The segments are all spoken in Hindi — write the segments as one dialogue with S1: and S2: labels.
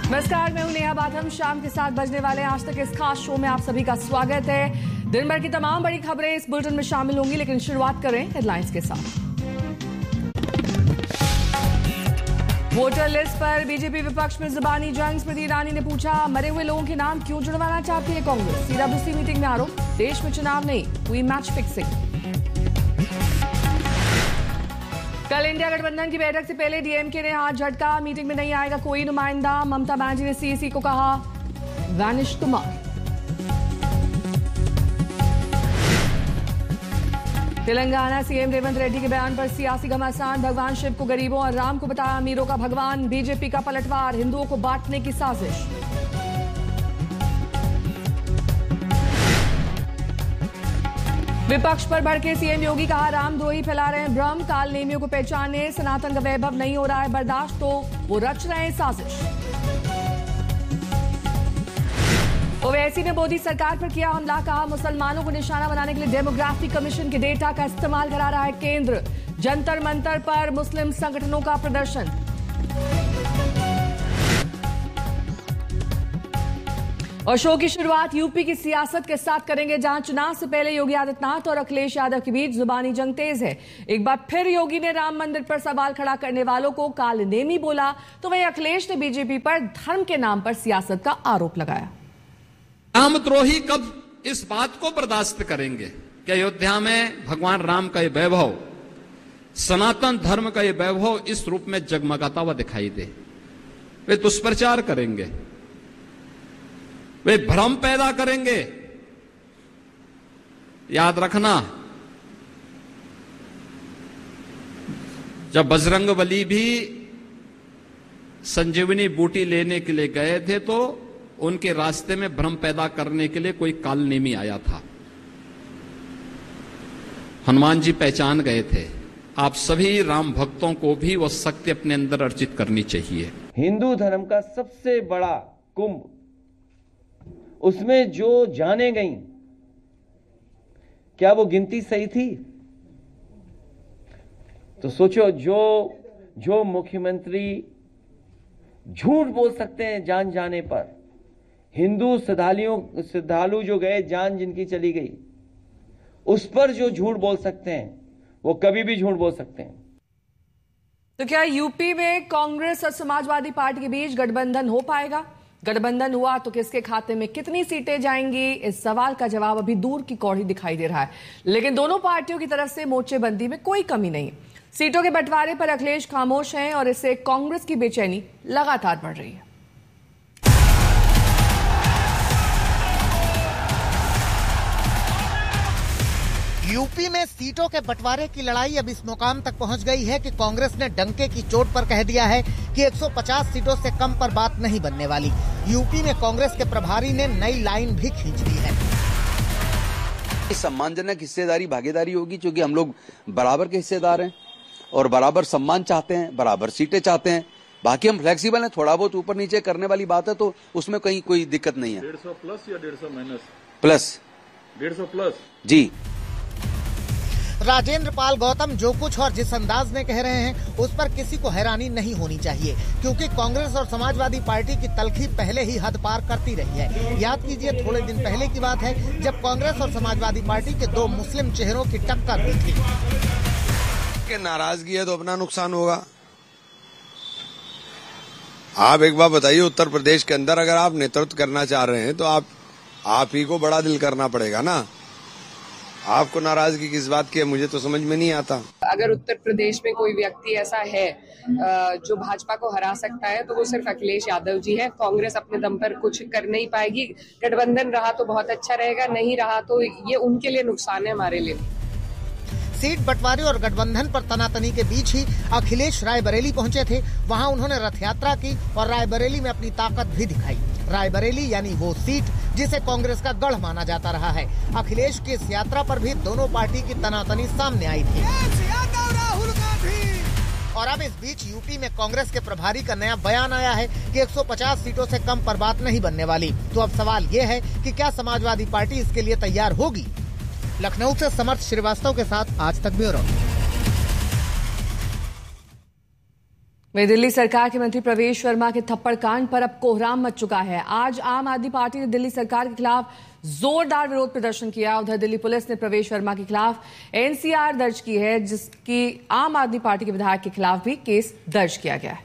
S1: नमस्कार, मैं हूं नेहा बाथम। शाम के 7 बजने वाले आज तक इस खास शो में आप सभी का स्वागत है। दिन भर की तमाम बड़ी खबरें इस बुलेटिन में शामिल होंगी, लेकिन शुरुआत करें हेडलाइंस के साथ। वोटर लिस्ट पर बीजेपी विपक्ष में जुबानी जंग। स्मृति ईरानी ने पूछा, मरे हुए लोगों के नाम क्यों जुड़वाना चाहती है कांग्रेस। सीडब्ल्यूसी मीटिंग में आरोप, देश में चुनाव नहीं हुई मैच फिक्सिंग। कल इंडिया गठबंधन की बैठक से पहले डीएमके ने हाथ झटका, मीटिंग में नहीं आएगा कोई नुमाइंदा। ममता बनर्जी ने सीईसी को कहा वैनिश कुमार। तेलंगाना सीएम रेवंत रेड्डी के बयान पर सियासी घमासान। भगवान शिव को गरीबों और राम को बताया अमीरों का भगवान। बीजेपी का पलटवार, हिंदुओं को बांटने की साजिश। विपक्ष पर भड़के सीएम योगी, कहा रामद्रोही फैला रहे हैं भ्रम। काल नेमियों को पहचाने, सनातन का वैभव नहीं हो रहा है बर्दाश्त, तो वो रच रहे हैं साजिश। ओवैसी ने मोदी सरकार पर किया हमला, कहा मुसलमानों को निशाना बनाने के लिए डेमोग्राफिक कमीशन के डेटा का इस्तेमाल करा रहा है केंद्र। जंतर मंतर पर मुस्लिम संगठनों का प्रदर्शन। और शो की शुरुआत यूपी की सियासत के साथ करेंगे, जहां चुनाव से पहले योगी आदित्यनाथ और अखिलेश यादव के बीच जुबानी जंग तेज है। एक बार फिर योगी ने राम मंदिर पर सवाल खड़ा करने वालों को काल नेमी बोला, तो वहीं अखिलेश ने बीजेपी पर धर्म के नाम पर सियासत का आरोप लगाया।
S2: रामद्रोही कब इस बात को बर्दाश्त करेंगे कि अयोध्या में भगवान राम का ये वैभव, सनातन धर्म का ये वैभव इस रूप में जगमगाता हुआ दिखाई दे। वे दुष्प्रचार करेंगे, वे भ्रम पैदा करेंगे। याद रखना, जब बजरंगबली भी संजीवनी बूटी लेने के लिए गए थे तो उनके रास्ते में भ्रम पैदा करने के लिए कोई काल नेमी आया था। हनुमान जी पहचान गए थे। आप सभी राम भक्तों को भी वो शक्ति अपने अंदर अर्जित करनी चाहिए।
S3: हिंदू धर्म का सबसे बड़ा कुंभ, उसमें जो जाने गई, क्या वो गिनती सही थी? तो सोचो, जो मुख्यमंत्री झूठ बोल सकते हैं जान जाने पर, हिंदू श्रद्धालु जो गए, जान जिनकी चली गई, उस पर जो झूठ बोल सकते हैं वो कभी भी झूठ बोल सकते हैं।
S1: तो क्या यूपी में कांग्रेस और समाजवादी पार्टी के बीच गठबंधन हो पाएगा? गठबंधन हुआ तो किसके खाते में कितनी सीटें जाएंगी? इस सवाल का जवाब अभी दूर की कौड़ी दिखाई दे रहा है, लेकिन दोनों पार्टियों की तरफ से मोर्चेबंदी में कोई कमी नहीं। सीटों के बंटवारे पर अखिलेश खामोश हैं और इससे कांग्रेस की बेचैनी लगातार बढ़ रही है।
S4: यूपी में सीटों के बंटवारे की लड़ाई अब इस मुकाम तक पहुंच गई है कि कांग्रेस ने डंके की चोट पर कह दिया है कि 150 सीटों से कम पर बात नहीं बनने वाली। यूपी में कांग्रेस के प्रभारी ने नई लाइन भी खींच दी है।
S5: सम्मानजनक हिस्सेदारी भागीदारी होगी, क्योंकि हम लोग बराबर के हिस्सेदार हैं और बराबर सम्मान चाहते हैं, बराबर सीटें चाहते हैं। बाकी हम फ्लेक्सिबल हैं, थोड़ा बहुत ऊपर नीचे करने वाली बात है, तो उसमें कहीं कोई दिक्कत नहीं है।
S6: 150 प्लस या 150 माइनस?
S5: प्लस।
S6: 150 प्लस
S5: जी।
S4: राजेंद्र पाल गौतम जो कुछ और जिस अंदाज में कह रहे हैं, उस पर किसी को हैरानी नहीं होनी चाहिए, क्योंकि कांग्रेस और समाजवादी पार्टी की तलखी पहले ही हद पार करती रही है। याद कीजिए, थोड़े दिन पहले की बात है जब कांग्रेस और समाजवादी पार्टी के दो मुस्लिम चेहरों की टक्कर हुई थी।
S7: कि नाराजगी है तो अपना नुकसान होगा। आप एक बात बताइए, उत्तर प्रदेश के अंदर अगर आप नेतृत्व करना चाह रहे हैं तो आप ही को बड़ा दिल करना पड़ेगा ना। आपको नाराजगी किस बात की है, मुझे तो समझ में नहीं आता।
S8: अगर उत्तर प्रदेश में कोई व्यक्ति ऐसा है जो भाजपा को हरा सकता है तो वो सिर्फ अखिलेश यादव जी है। कांग्रेस अपने दम पर कुछ कर नहीं पाएगी। गठबंधन रहा तो बहुत अच्छा रहेगा, नहीं रहा तो ये उनके लिए नुकसान है, हमारे लिए।
S4: सीट बंटवारे और गठबंधन पर तनातनी के बीच ही अखिलेश रायबरेली पहुंचे थे। वहां उन्होंने रथ यात्रा की और रायबरेली में अपनी ताकत भी दिखाई। रायबरेली यानी वो सीट जिसे कांग्रेस का गढ़ माना जाता रहा है। अखिलेश की इस यात्रा पर भी दोनों पार्टी की तनातनी सामने आई थी। और अब इस बीच यूपी में कांग्रेस के प्रभारी का नया बयान आया है कि 150 सीटों से कम पर बात नहीं बनने वाली। तो अब सवाल ये है कि क्या समाजवादी पार्टी इसके लिए तैयार होगी? लखनऊ से समर्थ श्रीवास्तव के साथ आज तक ब्यूरो।
S1: वहीं दिल्ली सरकार के मंत्री प्रवेश वर्मा के थप्पड़ कांड पर अब कोहराम मच चुका है। आज आम आदमी पार्टी ने दिल्ली सरकार के खिलाफ जोरदार विरोध प्रदर्शन किया। उधर दिल्ली पुलिस ने प्रवेश वर्मा के खिलाफ एनसीआर दर्ज की है, जिसकी आम आदमी पार्टी के विधायक के खिलाफ भी केस दर्ज किया गया है।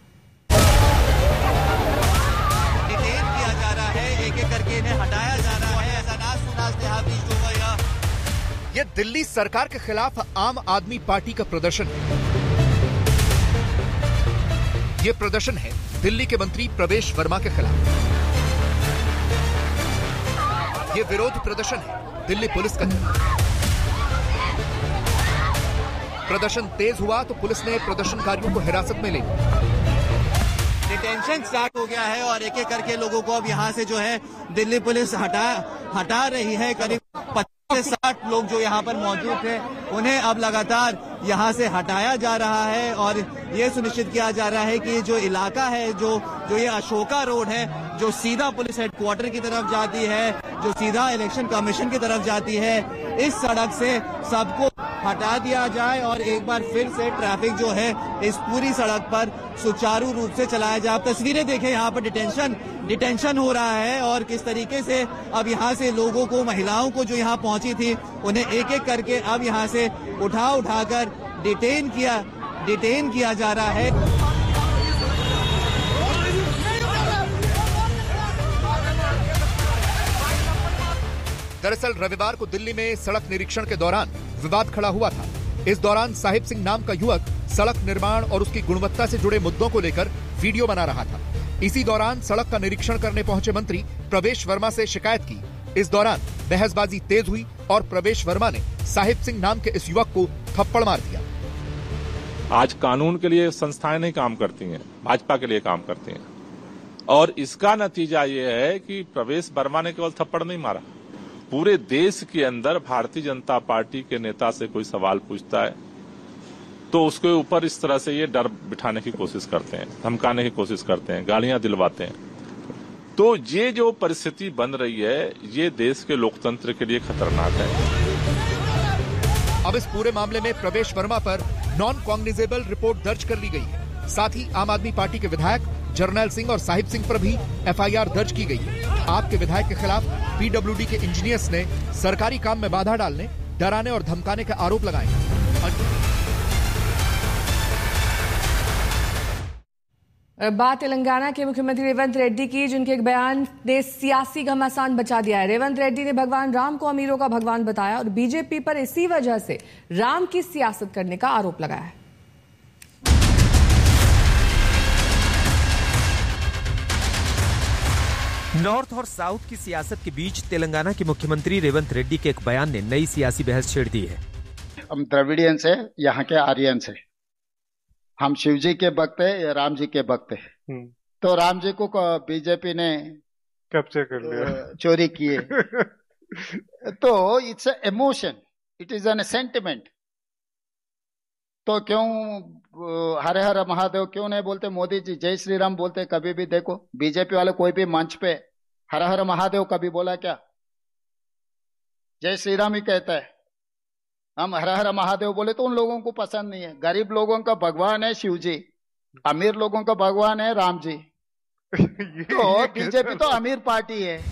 S9: डिटेन किया जा रहा है, एक एक करके इन्हें हटाया जा रहा है। ऐसा नाच सुनाच देहाती जो है।
S10: ये दिल्ली सरकार के खिलाफ आम आदमी पार्टी का प्रदर्शन है। ये प्रदर्शन है दिल्ली के मंत्री प्रवेश वर्मा के खिलाफ। ये विरोध प्रदर्शन है दिल्ली पुलिस का। प्रदर्शन तेज हुआ तो पुलिस ने प्रदर्शनकारियों को हिरासत में ले लिया।
S9: डिटेंशन स्टार्ट हो गया है और एक एक करके लोगों को अब यहाँ से जो है दिल्ली पुलिस हटा रही है। करीब 50 से 60 लोग जो यहाँ पर मौजूद थे उन्हें अब लगातार यहाँ से हटाया जा रहा है और ये सुनिश्चित किया जा रहा है कि जो इलाका है, जो ये अशोका रोड है, जो सीधा पुलिस हेडक्वार्टर की तरफ जाती है, जो सीधा इलेक्शन कमीशन की तरफ जाती है, इस सड़क से सबको हटा दिया जाए और एक बार फिर से ट्रैफिक जो है इस पूरी सड़क पर सुचारू रूप से चलाया जाए। आप तस्वीरें देखें, यहाँ पर डिटेंशन हो रहा है और किस तरीके से अब यहाँ से लोगों को, महिलाओं को जो यहाँ पहुंची थी उन्हें एक एक करके अब यहाँ से उठाकर डिटेन किया जा रहा है।
S10: दरअसल रविवार को दिल्ली में सड़क निरीक्षण के दौरान विवाद खड़ा हुआ था। इस दौरान साहिब सिंह नाम का युवक सड़क निर्माण और उसकी गुणवत्ता से जुड़े मुद्दों को लेकर वीडियो बना रहा था। इसी दौरान सड़क का निरीक्षण करने पहुंचे मंत्री प्रवेश वर्मा से शिकायत की। इस दौरान बहसबाजी तेज हुई और प्रवेश वर्मा ने साहिब सिंह नाम के इस युवक को थप्पड़ मार दिया।
S11: आज कानून के लिए संस्थाएं नहीं काम करती हैं, भाजपा के लिए काम करती हैं और इसका नतीजा ये है कि प्रवेश वर्मा ने केवल थप्पड़ नहीं मारा, पूरे देश के अंदर भारतीय जनता पार्टी के नेता से कोई सवाल पूछता है तो उसके ऊपर इस तरह से ये डर बिठाने की कोशिश करते हैं, धमकाने की कोशिश करते हैं, गालियां दिलवाते हैं। तो ये जो परिस्थिति बन रही है ये देश के लोकतंत्र के लिए खतरनाक है।
S10: अब इस पूरे मामले में प्रवेश वर्मा पर नॉन कॉग्निजेबल रिपोर्ट दर्ज कर ली गई है। साथ ही आम आदमी पार्टी के विधायक जर्नैल सिंह और साहिब सिंह पर भी एफआईआर दर्ज की गई है। आपके विधायक के खिलाफ पीडब्ल्यूडी के इंजीनियर्स ने सरकारी काम में बाधा डालने, डराने और धमकाने के आरोप लगाए हैं।
S1: बात तेलंगाना के मुख्यमंत्री रेवंत रेड्डी की, जिनके एक बयान ने सियासी घमासान बचा दिया है। रेवंत रेड्डी ने भगवान राम को अमीरों का भगवान बताया और बीजेपी पर इसी वजह से राम की सियासत करने का आरोप लगाया है।
S12: नॉर्थ और साउथ की सियासत के बीच तेलंगाना के मुख्यमंत्री रेवंत रेड्डी के एक बयान ने नई सियासी बहस छेड़ दी है।
S13: हम द्रविडियंस है, यहाँ के आर्यंस है, हम शिव जी के भक्त है या राम जी के भक्त है। तो राम जी को बीजेपी ने
S14: कैप्चर कर लिया,
S13: चोरी किए। तो it's a emotion, it is an sentiment. तो क्यों हर हर महादेव क्यों नहीं बोलते? मोदी जी जय श्री राम बोलते कभी भी। देखो बीजेपी वाले कोई भी मंच पे हर हर महादेव कभी बोला क्या? जय श्री राम ही कहता है। हम हर हर महादेव बोले तो उन लोगों को पसंद नहीं है। गरीब लोगों का भगवान है शिव जी, अमीर लोगों का भगवान है राम जी। तो बीजेपी तो अमीर पार्टी है।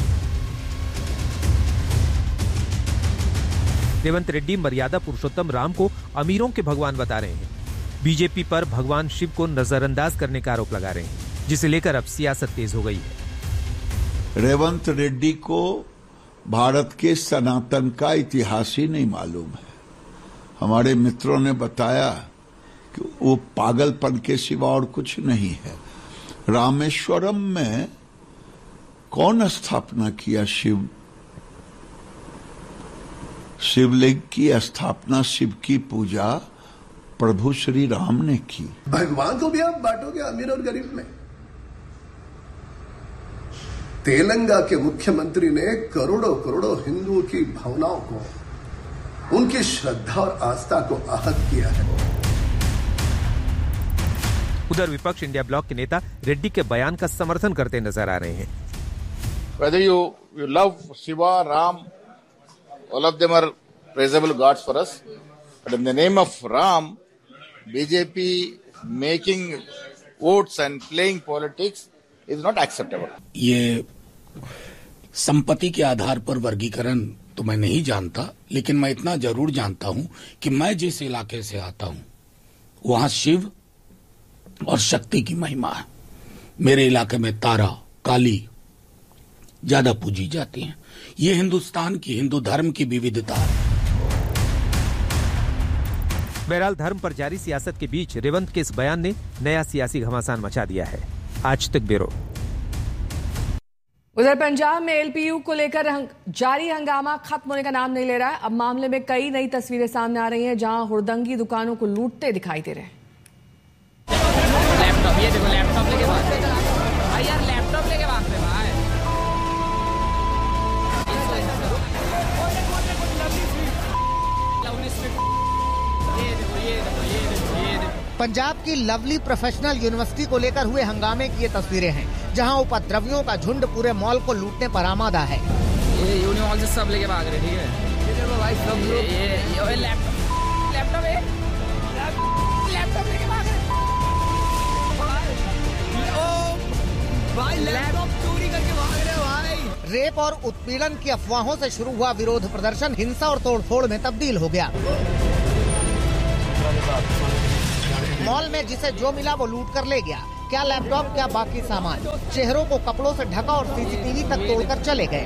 S12: रेवंत रेड्डी मर्यादा पुरुषोत्तम राम को अमीरों के भगवान बता रहे हैं। बीजेपी पर भगवान शिव को नजरअंदाज करने का आरोप लगा रहे हैं, जिसे लेकर अब सियासत तेज हो गई है।
S15: रेवंत रेड्डी को भारत के सनातन का इतिहास ही नहीं मालूम है। हमारे मित्रों ने बताया कि वो पागलपन के सिवा और कुछ नहीं है। रामेश्वरम में कौन स्थापना किया? शिवलिंग की स्थापना, शिव की पूजा प्रभु श्री राम ने की।
S16: भगवान को भी आप बांटोगे अमीर और गरीब में। तेलंगाना के मुख्यमंत्री ने करोड़ों करोड़ों हिंदुओं की भावनाओं को, उनकी श्रद्धा और आस्था को आहत किया है।
S12: उधर विपक्ष इंडिया ब्लॉक के नेता रेड्डी के बयान का समर्थन करते नजर आ रहे हैं।
S17: Whether you love Shiva, Ram, all of them are praisable gods for us. But in the name of Ram, BJP making votes and playing politics is not acceptable.
S18: ये संपत्ति के आधार पर वर्गीकरण तो मैं नहीं जानता, लेकिन मैं इतना जरूर जानता हूं कि मैं जिस इलाके से आता हूं वहां शिव और शक्ति की महिमा है। मेरे इलाके में तारा, काली ज्यादा पूजी जाती हैं। ये हिंदुस्तान की, हिंदू धर्म की विविधता है।
S12: बहरहाल धर्म पर जारी सियासत के बीच रेवंत के इस बयान ने नया सियासी घमासान मचा दिया है। आज तक ब्यूरो।
S1: उधर पंजाब में एलपीयू को लेकर जारी हंगामा खत्म होने का नाम नहीं ले रहा है। अब मामले में कई नई तस्वीरें सामने आ रही हैं, जहां हुड़दंगी दुकानों को लूटते दिखाई दे रहे हैं।
S19: लैपटॉप, ये देखो लैपटॉप लेके भाग रहे भाई, यार लैपटॉप लेके भाग रहे भाई।
S4: पंजाब की लवली प्रोफेशनल यूनिवर्सिटी को लेकर हुए हंगामे की ये तस्वीरें हैं, जहां उपद्रवियों का झुंड पूरे मॉल को लूटने पर आमादा है।
S19: ये यूनिवर्सिटी से सब लेके भाग रहे, ठीक है। ये देखो भाई सब लोग ये लैपटॉप लेके भाग रहे भाई, लैपटॉप चोरी करके भाग रहे भाई।
S4: रेप और उत्पीड़न की अफवाहों से शुरू हुआ विरोध प्रदर्शन हिंसा और तोड़फोड़ में तब्दील हो गया। मॉल में जिसे जो मिला वो लूट कर ले गया, क्या लैपटॉप क्या बाकी सामान। चेहरों को कपड़ों से ढका और सीसीटीवी तक तोड़कर चले गए।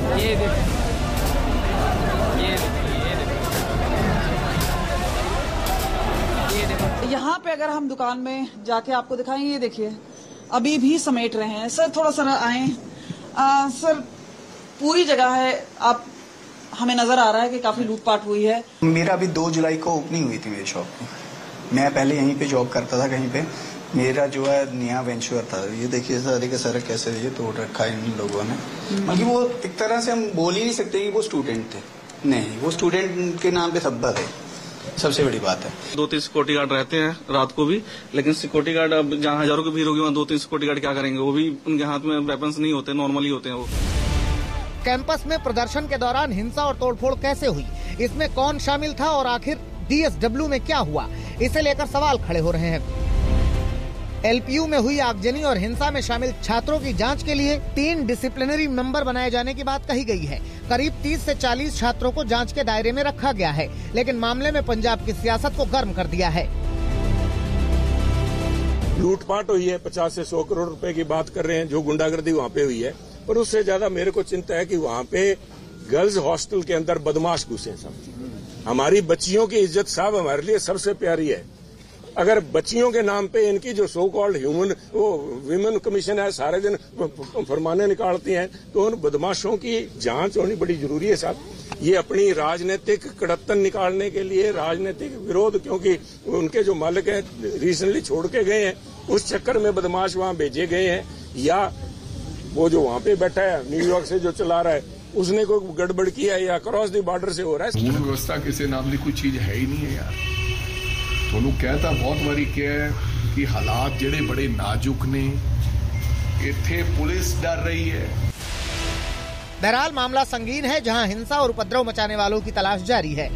S20: यहाँ पे अगर हम दुकान में जाके आपको दिखाएंगे, ये देखिए अभी भी समेट रहे हैं। सर थोड़ा सा आए। सर पूरी जगह है, आप हमें नजर आ रहा है कि काफी लूटपाट हुई है।
S21: मेरा अभी 2 जुलाई को ओपनिंग हुई थी मेरी शॉप की। मैं पहले यहीं पे जॉब करता था कहीं पे। मेरा जो है नया वेंचर था। ये देखिए सारे के सारे कैसे ये तोड़ रखा है इन लोगों ने। मतलब वो एक तरह से हम बोल ही नहीं सकते कि वो स्टूडेंट थे। नहीं, वो स्टूडेंट के नाम पे सब्बा थे। सबसे बड़ी बात है
S22: 2-3 सिक्योरिटी गार्ड रहते हैं रात को भी, लेकिन सिक्योरिटी गार्ड अब जहाँ हजारों की भीड़ होगी वहाँ 2-3 सिक्योरिटी गार्ड क्या करेंगे? वो भी उनके हाथ में वेपन्स नहीं होते, नॉर्मली होते हैं वो।
S4: कैंपस में प्रदर्शन के दौरान हिंसा और तोड़फोड़ कैसे हुई, इसमें कौन शामिल था और आखिर डीएसडब्ल्यू में क्या हुआ, इसे लेकर सवाल खड़े हो रहे हैं। एलपीयू में हुई आगजनी और हिंसा में शामिल छात्रों की जांच के लिए 3 डिसिप्लिनरी मेंबर बनाए जाने की बात कही गई है। करीब 30 से 40 छात्रों को जांच के दायरे में रखा गया है, लेकिन मामले में पंजाब की सियासत को गर्म कर दिया है।
S23: लूटपाट हुई है, 50 से 100 करोड़ रुपए की बात कर रहे हैं, जो गुंडागर्दी वहाँ पे हुई है। पर उससे ज्यादा मेरे को चिंता है कि वहाँ पे गर्ल्स हॉस्टल के अंदर बदमाश घुसे सब। हमारी बच्चियों की इज्जत साहब हमारे लिए सबसे प्यारी है। अगर बच्चियों के नाम पे इनकी जो सो कॉल्ड विमेन कमीशन है सारे दिन फरमाने निकालती हैं, तो उन बदमाशों की जांच होनी बड़ी जरूरी है साहब। ये अपनी राजनीतिक कड़त्तन निकालने के लिए राजनीतिक विरोध, क्योंकि उनके जो मालिक हैं रिसेंटली छोड़ के गए हैं, उस चक्कर में बदमाश वहां भेजे गए हैं, या वो जो वहां पे बैठा है न्यूयॉर्क से जो चला रहा है उसने कोई गड़बड़ किया या क्रॉस द बॉर्डर से हो रहा है।
S24: कानून व्यवस्था किसी नाम की कोई चीज है ही नहीं है यार। ਤੁਹਾਨੂੰ कहता बहुत बारी क्या है कि हालात जेड़े बड़े नाजुक ने, इत्थे पुलिस डर रही है।
S4: बहरहाल मामला संगीन है, जहां हिंसा और उपद्रव मचाने वालों की तलाश जारी है।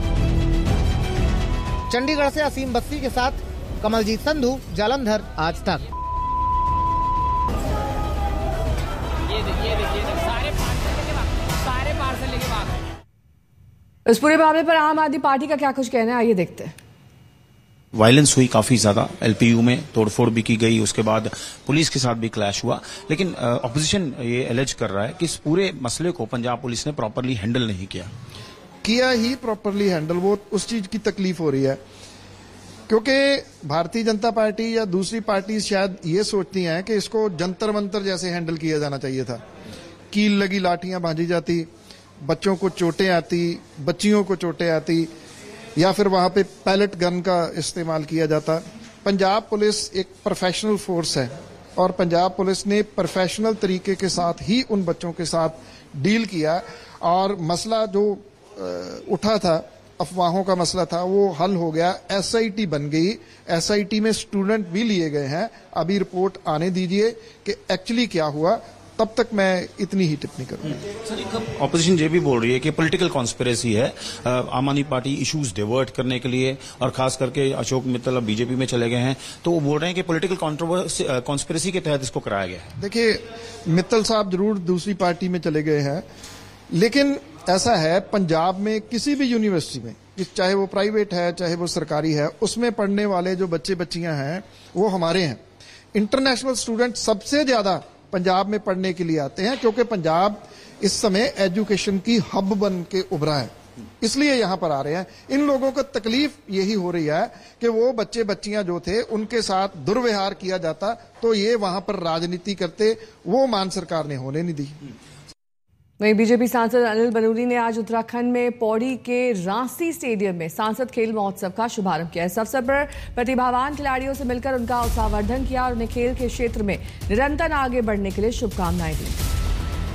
S4: चंडीगढ़ से असीम बस्सी के साथ कमलजीत संधू, जालंधर, आज तक।
S19: सारे पार्सल लेके भाग रहे हैं।
S1: इस पूरे मामले पर आम आदमी पार्टी का क्या कुछ कहना है, आइए देखते हैं।
S25: वायलेंस हुई काफी ज्यादा, एलपीयू में तोड़फोड़ भी की गई, उसके बाद पुलिस के साथ भी क्लैश हुआ, लेकिन ऑपोजिशन ये एलेज कर रहा है कि इस पूरे मसले को पंजाब पुलिस ने प्रॉपरली हैंडल नहीं किया
S26: ही प्रॉपरली हैंडल। वो उस चीज की तकलीफ हो रही है, क्योंकि भारतीय जनता पार्टी या दूसरी पार्टी शायद ये सोचती हैं कि इसको जंतर मंतर जैसे हैंडल किया जाना चाहिए था। कील लगी लाठियां बांधी जाती, बच्चों को चोटें आती, बच्चियों को चोटें आती, या फिर वहां पे पैलेट गन का इस्तेमाल किया जाता। पंजाब पुलिस एक प्रोफेशनल फोर्स है और पंजाब पुलिस ने प्रोफेशनल तरीके के साथ ही उन बच्चों के साथ डील किया, और मसला जो उठा था, अफवाहों का मसला था, वो हल हो गया। एसआईटी बन गई, एसआईटी में स्टूडेंट भी लिए गए हैं। अभी रिपोर्ट आने दीजिए कि एक्चुअली क्या हुआ, तब तक मैं इतनी ही टिप्पणी करूंगा।
S25: सर, ऑपोजिशन ये भी बोल रही है कि पॉलिटिकल कॉन्स्पिरेसी है, आम आदमी पार्टी इश्यूज डिवर्ट करने के लिए, और खास करके अशोक मित्तल अब बीजेपी में चले गए हैं, तो वो बोल रहे हैं कि पॉलिटिकल कॉन्स्पिरेसी के तहत इसको कराया गया है।
S26: देखिए, मित्तल साहब जरूर दूसरी पार्टी में चले गए हैं, लेकिन ऐसा है पंजाब में किसी भी यूनिवर्सिटी में, चाहे वो प्राइवेट है चाहे वो सरकारी है, उसमें पढ़ने वाले जो बच्चे बच्चियां हैं वो हमारे हैं। इंटरनेशनल स्टूडेंट सबसे ज्यादा पंजाब में पढ़ने के लिए आते हैं, क्योंकि पंजाब इस समय एजुकेशन की हब बन के उभरा है, इसलिए यहां पर आ रहे हैं। इन लोगों को तकलीफ यही हो रही है कि वो बच्चे बच्चियां जो थे उनके साथ दुर्व्यवहार किया जाता तो ये वहां पर राजनीति करते, वो मान सरकार ने होने नहीं दी।
S1: वहीं बीजेपी सांसद अनिल बलूनी ने आज उत्तराखंड में पौड़ी के रांसी स्टेडियम में सांसद खेल महोत्सव का शुभारंभ किया। इस अवसर पर प्रतिभावान खिलाड़ियों से मिलकर उनका उत्साहवर्धन किया और उन्हें खेल के क्षेत्र में निरंतर आगे बढ़ने के लिए शुभकामनाएं दी।